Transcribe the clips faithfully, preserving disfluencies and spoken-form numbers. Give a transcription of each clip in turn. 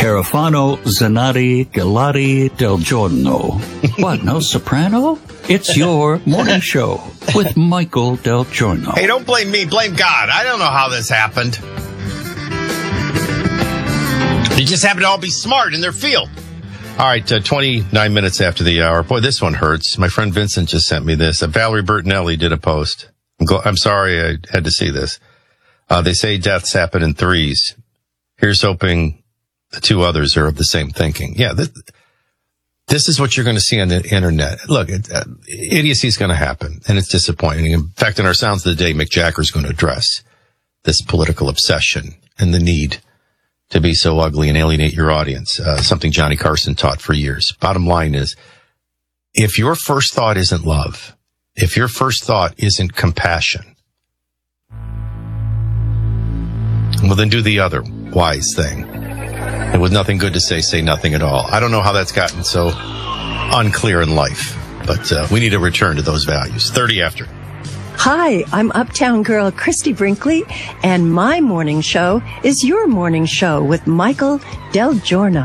Carafano, Zanatti, Galati, Del Giorno. What, no soprano? It's your morning show with Michael Del Giorno. Hey, don't blame me. Blame God. I don't know how this happened. They just happen to all be smart in their field. All right, uh, twenty-nine minutes after the hour. Boy, this one hurts. My friend Vincent just sent me this. Uh, Valerie Bertinelli did a post. I'm, gl- I'm sorry I had to see this. Uh, they say deaths happen in threes. Here's hoping the two others are of the same thinking. Yeah, this, this is what you're going to see on the internet. Look, it, uh, idiocy is going to happen, and it's disappointing. In fact, in our Sounds of the Day, Mick Jagger is going to address this political obsession and the need to be so ugly and alienate your audience, uh, something Johnny Carson taught for years. Bottom line is, if your first thought isn't love, if your first thought isn't compassion, well, then do the other wise thing. And with nothing good to say, say nothing at all. I don't know how that's gotten so unclear in life, but uh, we need to return to those values. thirty after. Hi, I'm Uptown Girl Christy Brinkley, and my morning show is your morning show with Michael Del Giorno.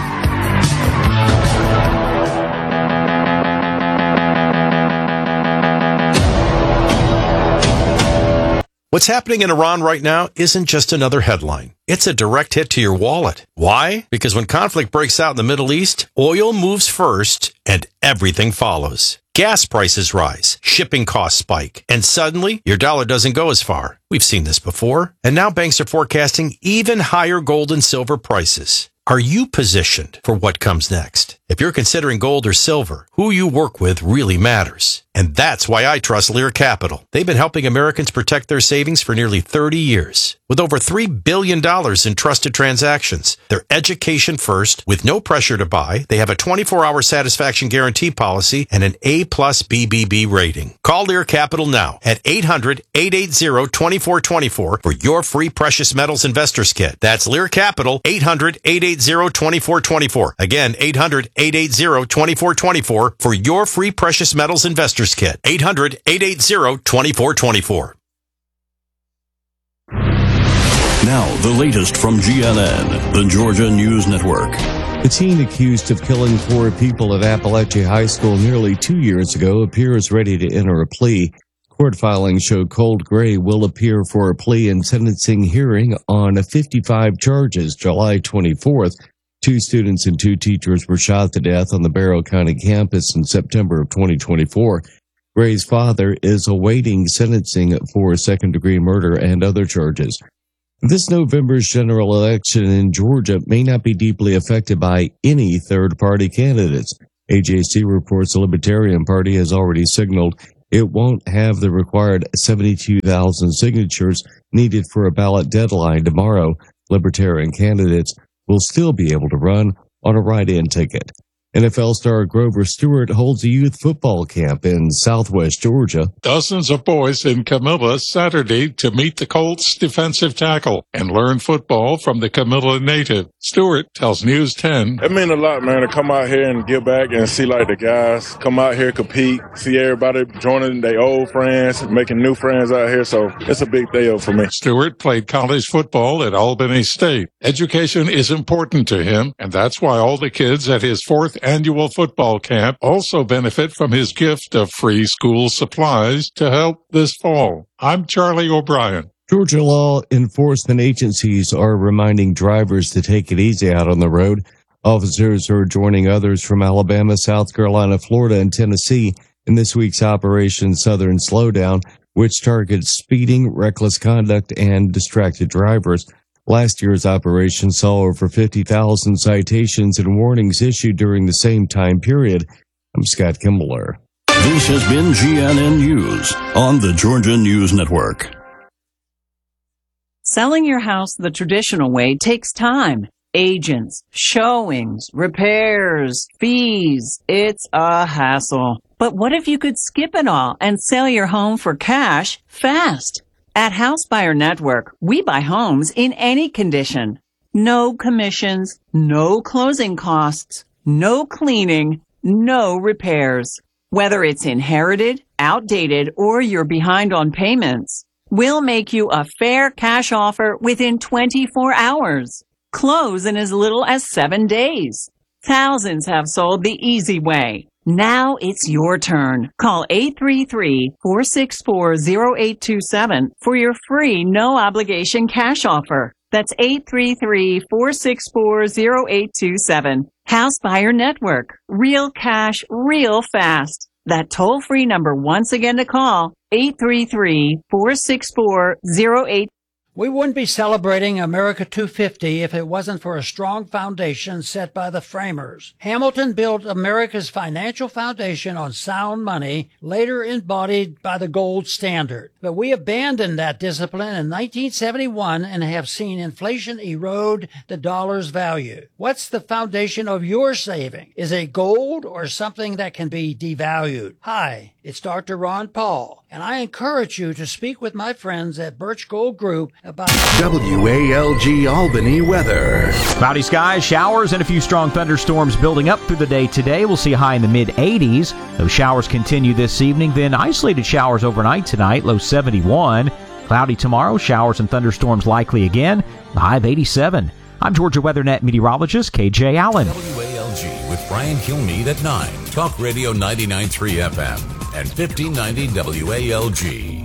What's happening in Iran right now isn't just another headline. It's a direct hit to your wallet. Why? Because when conflict breaks out in the Middle East, oil moves first and everything follows. Gas prices rise, shipping costs spike, and suddenly your dollar doesn't go as far. We've seen this before, and now banks are forecasting even higher gold and silver prices. Are you positioned for what comes next? If you're considering gold or silver, who you work with really matters. And that's why I trust Lear Capital. They've been helping Americans protect their savings for nearly thirty years. With over three billion dollars in trusted transactions, they're education first, with no pressure to buy. They have a twenty-four hour satisfaction guarantee policy and an A plus B B B rating. Call Lear Capital now at eight hundred, eight eight zero, two four two four for your free precious metals investors kit. That's Lear Capital, eight hundred, eight eight zero, two four two four. Again, eight hundred, eight eight zero, two four two four for your free precious metals investors kit. eight hundred, eight eight zero, two four two four. Now, the latest from G N N, the Georgia News Network. The teen accused of killing four people at Appalachia High School nearly two years ago appears ready to enter a plea. Court filings show Colt Gray will appear for a plea and sentencing hearing on fifty-five charges July twenty-fourth. Two students and two teachers were shot to death on the Barrow County campus in September of twenty twenty-four. Gray's father is awaiting sentencing for second-degree murder and other charges. This November's general election in Georgia may not be deeply affected by any third-party candidates. A J C reports the Libertarian Party has already signaled it won't have the required seventy-two thousand signatures needed for a ballot deadline tomorrow. Libertarian candidates will still be able to run on a write-in ticket. N F L star Grover Stewart holds a youth football camp in southwest Georgia. Dozens of boys in Camilla Saturday to meet the Colts defensive tackle and learn football from the Camilla native. Stewart tells News ten. It means a lot, man, to come out here and give back and see, like, the guys come out here, compete, see everybody joining their old friends, making new friends out here, so it's a big deal for me. Stewart played college football at Albany State. Education is important to him, and that's why all the kids at his fourth annual football camp also benefit from his gift of free school supplies to help this fall. I'm Charlie O'Brien. Georgia law enforcement agencies are reminding drivers to take it easy out on the road. Officers are joining others from Alabama, South Carolina, Florida, and Tennessee in this week's Operation Southern Slowdown, which targets speeding, reckless conduct, and distracted drivers. Last year's operation saw over fifty thousand citations and warnings issued during the same time period. I'm Scott Kimbler. This has been G N N News on the Georgia News Network. Selling your house the traditional way takes time. Agents, showings, repairs, fees. It's a hassle. But what if you could skip it all and sell your home for cash fast? At House Buyer Network, we buy homes in any condition. No commissions, no closing costs, no cleaning, no repairs. Whether it's inherited, outdated, or you're behind on payments, we'll make you a fair cash offer within twenty-four hours. Close in as little as seven days. Thousands have sold the easy way. Now it's your turn. Call eight three three, four six four, zero eight two seven for your free no-obligation cash offer. That's eight three three, four six four, zero eight two seven. House Buyer Network. Real cash, real fast. That toll-free number once again to call, eight three three, four six four, zero eight two seven. We wouldn't be celebrating America two fifty if it wasn't for a strong foundation set by the framers. Hamilton built America's financial foundation on sound money, later embodied by the gold standard. But we abandoned that discipline in nineteen seventy-one and have seen inflation erode the dollar's value. What's the foundation of your saving? Is it gold or something that can be devalued? Hi, it's Doctor Ron Paul, and I encourage you to speak with my friends at Birch Gold Group about W A L G Albany weather. Cloudy skies, showers, and a few strong thunderstorms building up through the day today. We'll see a high in the mid eighties. Those showers continue this evening, then isolated showers overnight tonight, low seventy-one. Cloudy tomorrow, showers and thunderstorms likely again, the high of eighty-seven. I'm Georgia WeatherNet meteorologist K J Allen. W A L G with Brian Kilmeade at nine. Talk Radio ninety-nine point three F M and fifteen ninety W A L G.